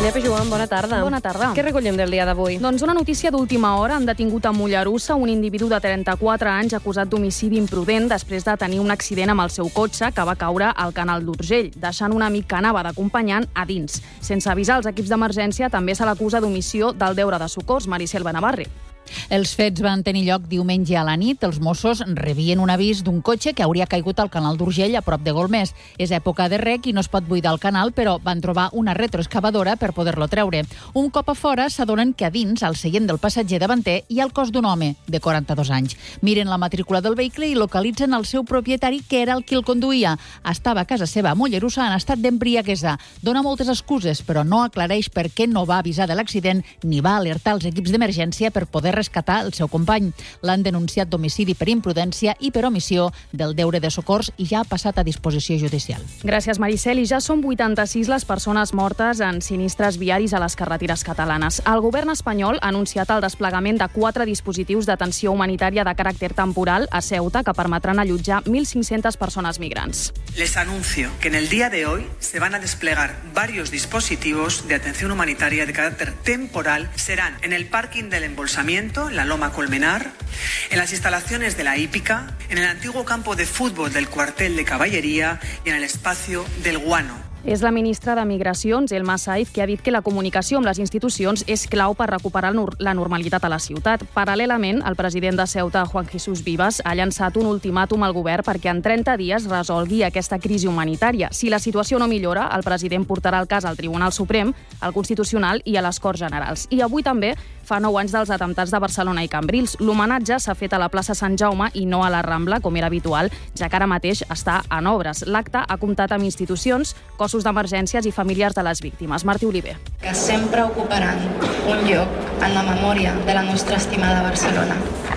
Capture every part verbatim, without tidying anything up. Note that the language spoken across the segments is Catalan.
Enepa Joan, bona tarda. Bona tarda. Què recollem del dia d'avui? Doncs una notícia d'última hora. Han detingut a Mollerussa un individu de trenta-quatre anys acusat d'homicidi imprudent després de tenir un accident amb el seu cotxe que va caure al canal d'Urgell, deixant un amic que anava d'acompanyant a dins. Sense avisar els equips d'emergència, també se l'acusa d'omissió del deure de socors. Maricel Benavarri. Els fets van tenir lloc diumenge a la nit. Els Mossos rebien un avís d'un cotxe que hauria caigut al canal d'Urgell a prop de Golmés. És època de rec i no es pot buidar el canal, però van trobar una retroexcavadora per poder-lo treure. Un cop a fora s'adonen que a dins, al seient del passatger davanter, hi ha el cos d'un home de quaranta-dos anys. Miren la matrícula del vehicle i localitzen el seu propietari, que era el qui el conduïa. Estava a casa seva a Mollerussa en estat d'embriaguesa. Dona moltes excuses, però no aclareix per què no va avisar de l'accident ni va alertar els equips d'emergència per poder rescatar el seu company. L'han denunciat d'homicidi per imprudència i per omissió del deure de socors i ja ha passat a disposició judicial. Gràcies, Maricel. I ja són vuitanta-sis les persones mortes en sinistres viaris a les carreteres catalanes. El govern espanyol ha anunciat el desplegament de quatre dispositius d'atenció humanitària de caràcter temporal a Ceuta que permetran allotjar mil cinc-centes persones migrants. Les anuncio que en el día de hoy se van a desplegar varios dispositivos de atención humanitaria de carácter temporal. Serán en el parking del embolsamiento, en la Loma Colmenar, en las instalaciones de la hípica, en el antiguo campo de fútbol del cuartel de caballería y en el espacio del Guano. És la ministra de Migracions, Elma Saif, que ha dit que la comunicació amb les institucions és clau per recuperar la normalitat a la ciutat. Paral·lelament, el president de Ceuta, Juan Jesús Vivas, ha llançat un ultimàtum al govern perquè en trenta dies resolgui aquesta crisi humanitària. Si la situació no millora, el president portarà el cas al Tribunal Suprem, al Constitucional i a les Corts Generals. I avui també fa nou anys dels atemptats de Barcelona i Cambrils. L'homenatge s'ha fet a la plaça Sant Jaume i no a la Rambla, com era habitual, ja que ara mateix està en obres. L'acte ha comptat amb institucions, cossos d'emergències i familiars de les víctimes. Martí Oliver. Que sempre ocuparan un lloc en la memòria de la nostra estimada Barcelona.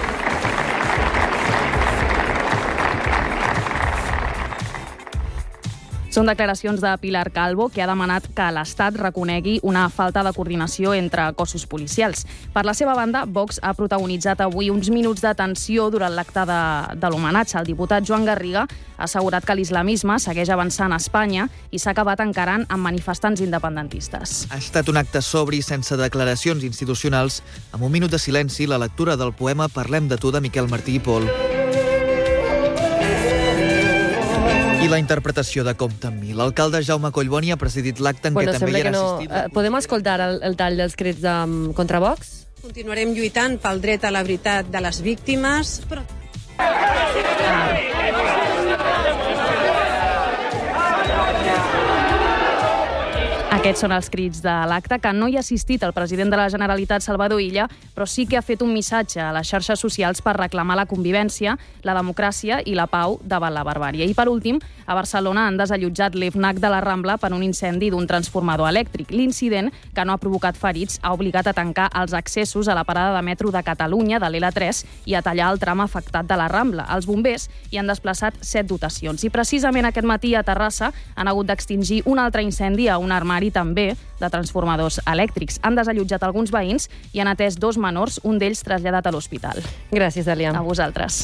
Són declaracions de Pilar Calvo, que ha demanat que l'Estat reconegui una falta de coordinació entre cossos policials. Per la seva banda, Vox ha protagonitzat avui uns minuts de tensió durant l'acte de, de l'homenatge. El diputat Joan Garriga ha assegurat que l'islamisme segueix avançant a Espanya i s'ha acabat encarant amb manifestants independentistes. Ha estat un acte sobri sense declaracions institucionals, amb un minut de silenci, la lectura del poema Parlem de tu de Miquel Martí i Pol. I la interpretació de Compte amb mi. L'alcalde Jaume Collboni ha presidit l'acte en bueno, què també hi ha no... assistit... Uh, podem escoltar el, el tall dels crits de, um, contra Vox? Continuarem lluitant pel dret a la veritat de les víctimes, però... Aquests són els crits de l'acte, que no hi ha assistit el president de la Generalitat, Salvador Illa, però sí que ha fet un missatge a les xarxes socials per reclamar la convivència, la democràcia i la pau davant la barbàrie. I per últim, a Barcelona han desallotjat l'EFNAC de la Rambla per un incendi d'un transformador elèctric. L'incident, que no ha provocat ferits, ha obligat a tancar els accessos a la parada de metro de Catalunya, de l'L tres, i a tallar el tram afectat de la Rambla. Els bombers hi han desplaçat set dotacions. I precisament aquest matí a Terrassa han hagut d'extingir un altre incendi a un armari també de transformadors elèctrics. Han desallotjat alguns veïns i han atès dos menors, un d'ells traslladat a l'hospital. Gràcies, Dèlia. A vosaltres.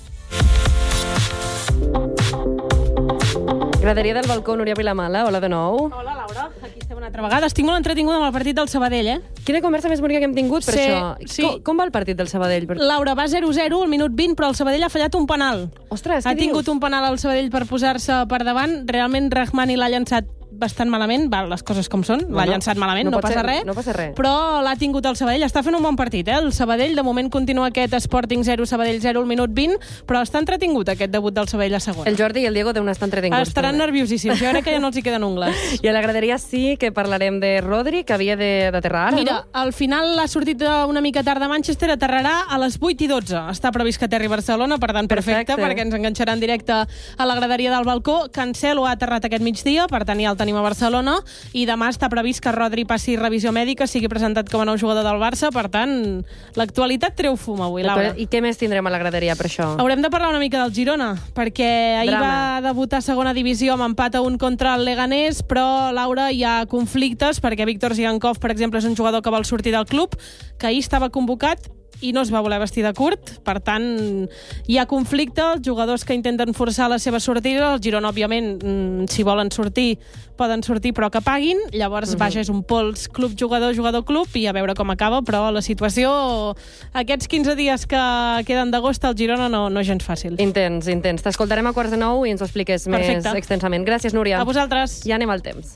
Graderia del balcó, Núria Vilamala. Hola de nou. Hola, Laura. Aquí estem una altra vegada. Estic molt entretinguda amb el partit del Sabadell, eh? Quina conversa més bonica que hem tingut per sí, això. Sí. Com, com va el partit del Sabadell? Laura, va zero zero al minut vint, però el Sabadell ha fallat un penal. Ostres, què ha tingut dius? un penal al Sabadell per posar-se per davant. Realment, Rahmani l'ha llançat bastant malament, val, les coses com són, l'ha no, llançat malament, no no, pot passa ser, res, no passa res, però l'ha tingut el Sabadell, està fent un bon partit, eh? El Sabadell, de moment continua aquest Sporting zero, Sabadell zero al minut vint, però està entretingut aquest debut del Sabadell a segona. El Jordi i el Diego deuen estar entretinguts. Estaran també nerviosíssims, jo crec que ja no els hi queden ungles. I a la graderia sí que parlarem de Rodri, que havia d'aterrar ara, Mira, no? al final ha sortit una mica tard de Manchester, aterrarà a les vuit i dotze. Està previst que aterri a Barcelona, per tant, perfecte, Perfecte. perquè ens enganxarà en directe a la graderia del balcó. Cancelo ha aterrat aquest migdia, per tant ja el tenim a Barcelona, i demà està previst que Rodri passi revisió mèdica, sigui presentat com a nou jugador del Barça, per tant, l'actualitat treu fum avui, Laura. I què més tindrem a la graderia per això? Haurem de parlar una mica del Girona, perquè ahir Drama. va debutar a segona divisió amb empat a un contra el Leganés, però, Laura, hi ha conflictes, perquè Víctor Zigankov, per exemple, és un jugador que vol sortir del club, que ahir estava convocat i no es va voler vestir de curt. Per tant, hi ha conflicte. Els jugadors que intenten forçar la seva sortida, el Girona, òbviament, si volen sortir, poden sortir, però que paguin. Llavors, uh-huh. vaja, és un pols club-jugador, jugador-club, i a veure com acaba, però la situació, aquests quinze dies que queden d'agost al Girona no, no és gens fàcil. Intens, intens. T'escoltarem a quarts de nou i ens ho expliques Perfecte. Més extensament. Gràcies, Núria. A vosaltres. Ja anem al temps.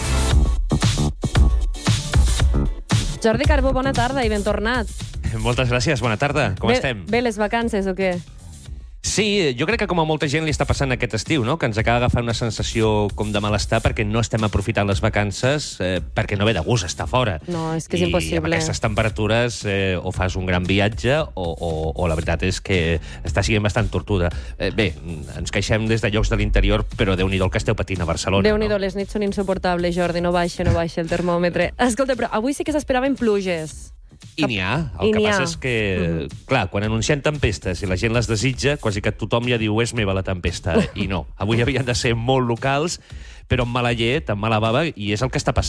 Jordi Carbó, bona tarda i ben tornat. Moltes gràcies, bona tarda. Com bé, estem? Bé les vacances o què? Sí, jo crec que com a molta gent li està passant aquest estiu, no? Que ens acaba agafant una sensació com de malestar perquè no estem aprofitant les vacances, eh, perquè no ve de gust estar fora. No, és que és I impossible. I amb aquestes temperatures eh, o fas un gran viatge o, o, o la veritat és que està sent bastant tortuda. Eh, bé, ens queixem des de llocs de l'interior, però Déu-n'hi-do el que esteu patint a Barcelona. Déu-n'hi-do, no? Les nits són insuportables, Jordi, no baixa, no baixa el termòmetre. Escolta, però avui sí que s'esperaven pluges. I n'hi ha. El I que passa ha. és que, Mm. clar, quan anuncien tempestes i la gent les desitja, quasi que tothom ja diu és meva la tempesta. I no. Avui havien de ser molt locals, però amb mala llet, amb mala bava, i és el que està passant.